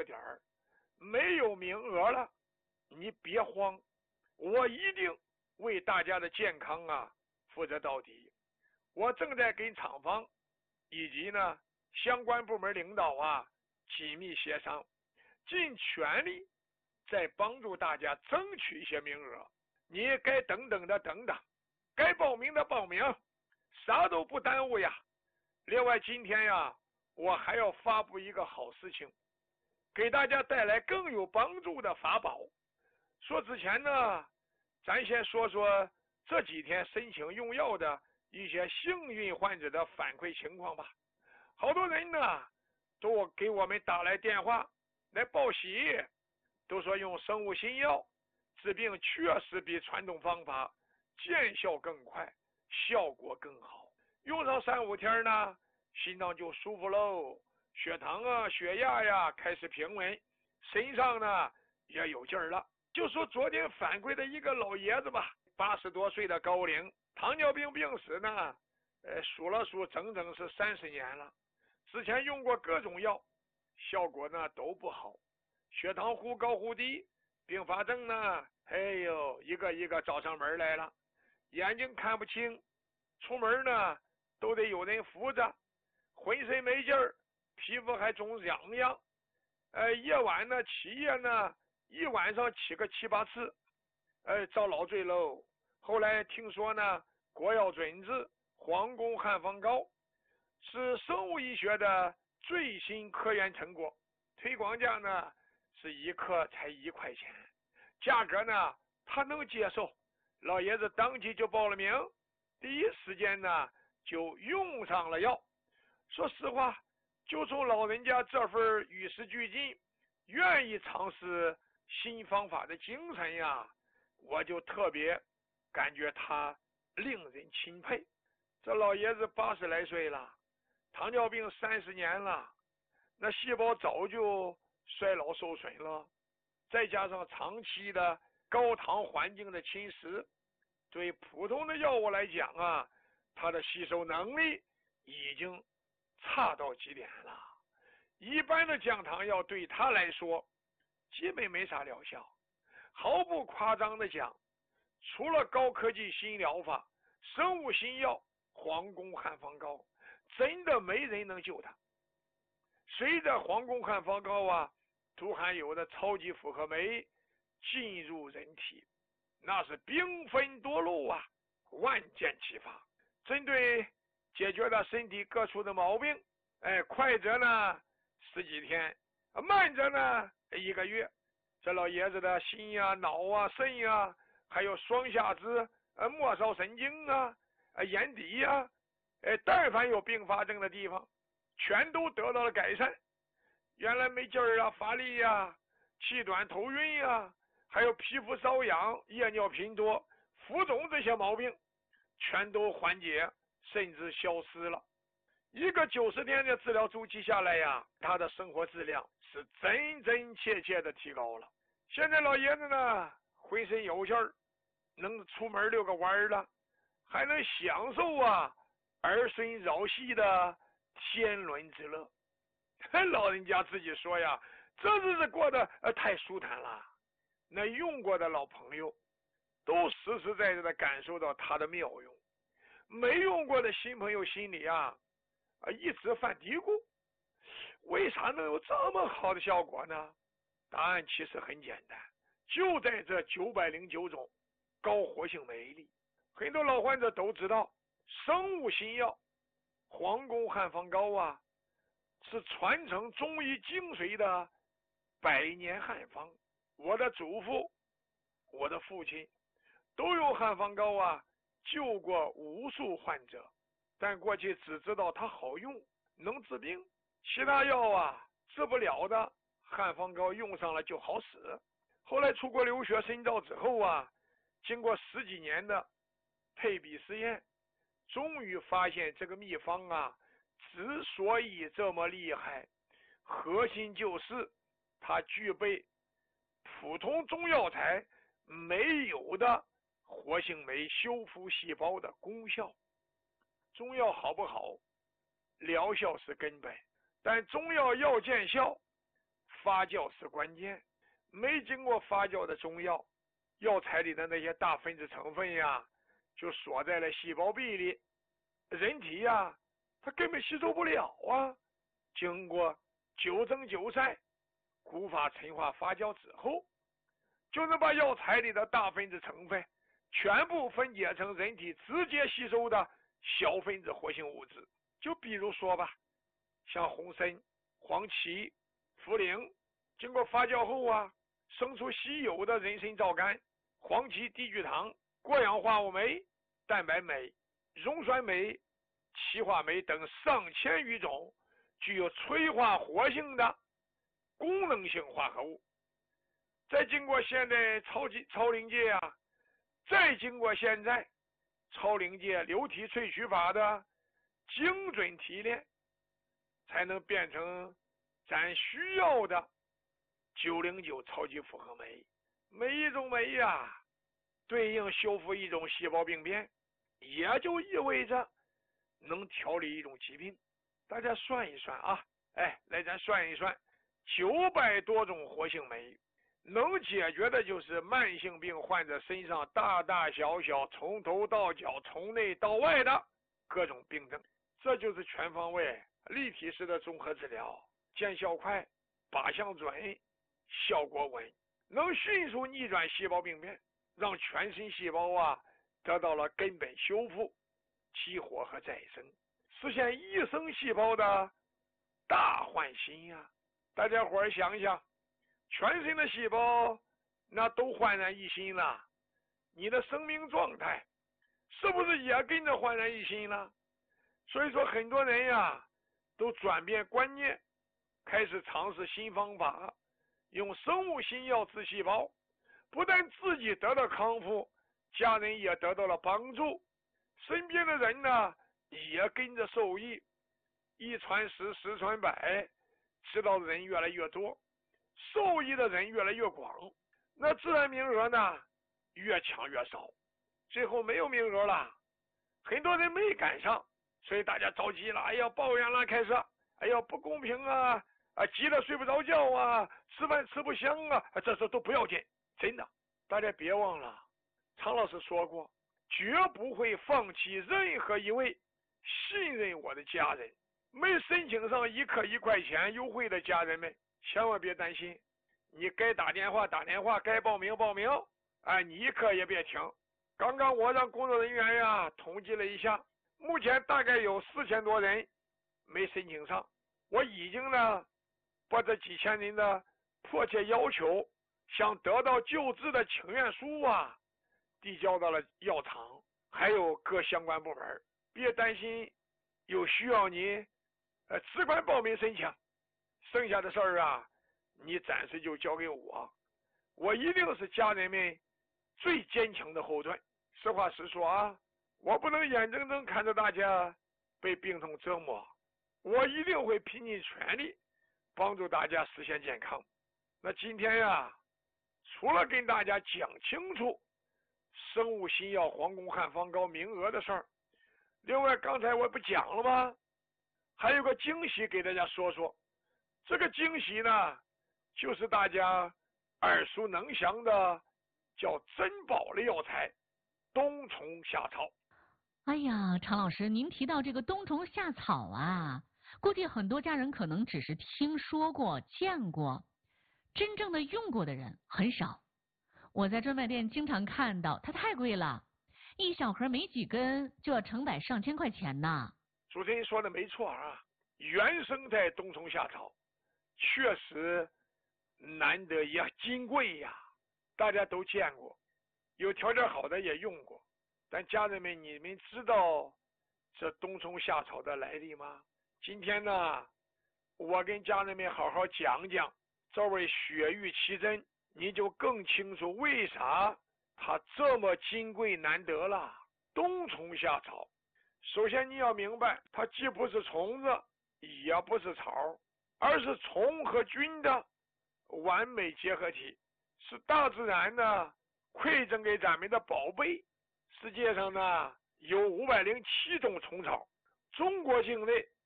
个点儿，没有名额了，你别慌，我一定为大家的健康负责到底。我正在跟厂方以及相关部门领导紧密协商，尽全力在帮助大家争取一些名额。你该等等的等等，该报名的报名，啥都不耽误呀。另外今天我还要发布一个好事情，给大家带来更有帮助的法宝。说之前咱先说说这几天申请用药的一些幸运患者的反馈情况吧。好多人都给我们打来电话来报喜，都说用生物新药治病确实比传统方法见效更快，效果更好。用上3-5天心脏就舒服喽，血糖血压开始平稳，身上也有劲儿了。就说昨天反馈的一个老爷子吧，80多岁的高龄，糖尿病病史数了数整整是30年了。之前用过各种药，效果都不好，血糖忽高忽低，并发症一个一个找上门来了。眼睛看不清，出门都得有人扶着，浑身没劲儿，皮肤还总痒痒。夜晚起夜一晚上起个7、8次，遭老罪喽。后来听说国药准治皇宫汉方膏是生物医学的最新科研成果，推广价是1克才1块钱，价格他能接受。老爷子当即就报了名，第一时间就用上了药。说实话，就从老人家这份与时俱进愿意尝试新方法的精神我就特别感觉他令人钦佩。这老爷子80来岁了，糖尿病30年了，那细胞早就衰老受损了，再加上长期的高糖环境的侵蚀，对普通的药物来讲它的吸收能力已经差到极点了。一般的降糖药对他来说基本没啥疗效。毫不夸张的讲，除了高科技新疗法生物新药皇宫汉方膏，真的没人能救他。随着皇宫汉方膏涂含有的超级复合酶进入人体，那是兵分多路万箭齐发。针对解决了身体各处的毛病，快则10几天，慢则1个月。这老爷子的心脑肾还有双下肢末梢神经眼底但凡有并发症的地方全都得到了改善。原来没劲儿乏力气短头晕还有皮肤瘙痒夜尿频多浮肿这些毛病全都缓解甚至消失了。一个90天的治疗周期下来他的生活质量是真真切切的提高了。现在老爷子浑身有劲儿，能出门遛个弯了，还能享受儿孙绕膝的天伦之乐。老人家自己说这日子过得太舒坦了。那用过的老朋友都实实在在的感受到它的妙用，没用过的新朋友心里一直犯嘀咕，为啥能有这么好的效果呢？答案其实很简单，就在这909种高活性酶里。很多老患者都知道生物新药皇宫汉方膏是传承中医精髓的100年汉方。我的祖父我的父亲都用汉方膏救过无数患者，但过去只知道它好用能治病，其他药治不了的汉方膏用上了就好使。后来出国留学深造之后经过10几年的配比实验，终于发现这个秘方之所以这么厉害，核心就是它具备普通中药材没有的活性酶修复细胞的功效。中药好不好，疗效是根本，但中药要见效， 发酵是关键。没经过发酵的中药，药材里的那些大分子成分呀，就锁在了细胞壁里，人体呀，它根本吸收不了啊。经过九蒸九晒、古法陈化发酵之后，就能把药材里的大分子成分全部分解成人体直接吸收的小分子活性物质。就比如说吧，像红参、黄芪、茯苓，经过发酵后啊，生出稀有的人参皂苷、黄芪低聚糖、过氧化物酶、蛋白酶、溶酸酶、歧化酶等上千余种具有催化活性的功能性化合物。再经过现在超临界啊，再经过现在超临界流体萃取法的精准提炼，才能变成咱需要的909超级复合酶。每一种酶呀，对应修复一种细胞病变，也就意味着能调理一种疾病。大家算一算啊，来咱算一算，900多种活性酶，能解决的就是慢性病患者身上大大小小从头到脚从内到外的各种病症。这就是全方位立体式的综合治疗，见效快，靶向准，效果稳，能迅速逆转细胞病变，让全身细胞啊得到了根本修复、激活和再生，实现一生细胞的大换新呀。大家伙儿想想，全身的细胞那都焕然一新了，你的生命状态是不是也跟着焕然一新了？所以说很多人呀都转变观念，开始尝试新方法，用生物新药治细胞，不但自己得到康复，家人也得到了帮助，身边的人呢也跟着受益，一传十，十传百，知道的人越来越多，受益的人越来越广，那自然名额呢越抢越少，最后没有名额了，很多人没赶上，所以大家着急了，哎呀抱怨了，开始哎呀不公平啊，急得睡不着觉啊，吃饭吃不香啊，这都不要紧，真的，大家别忘了常老师说过，绝不会放弃任何一位信任我的家人。没申请上1克1块钱优惠的家人们，千万别担心，你该打电话打电话，该报名报名，你1克也别停。刚刚我让工作人员呀统计了一下，目前大概有4000多人没申请上，我已经呢把这几千人的迫切要求，想得到救治的请愿书啊递交到了药厂还有各相关部门。别担心，有需要你只管报名申请，剩下的事儿啊你暂时就交给我一定是家人们最坚强的后盾。实话实说啊，我不能眼睁睁看着大家被病痛折磨，我一定会拼尽全力帮助大家实现健康。那今天呀，除了跟大家讲清楚生物新药黄宫汉方膏名额的事儿，另外刚才我不讲了吗？还有个惊喜给大家说说。这个惊喜呢，就是大家耳熟能详的叫珍宝类药材冬虫夏草。 哎呀，常老师，您提到这个冬虫夏草啊，估计很多家人可能只是听说过、见过，真正的用过的人很少。我在专卖店经常看到，它太贵了，一小盒没几根就要成百上千块钱呢。 主持人说的没错啊，原生态冬虫夏草确实难得也金贵呀，大家都见过，有条件好的也用过，但家人们，你们知道这冬虫夏草的来历吗？今天呢，我跟家人们好好讲讲，这位雪域奇珍，你就更清楚为啥它这么金贵难得了。冬虫夏草，首先你要明白，它既不是虫子，也不是草，而是虫和菌的完美结合体，是大自然呢馈赠给咱们的宝贝。世界上呢有507种虫草，中国境内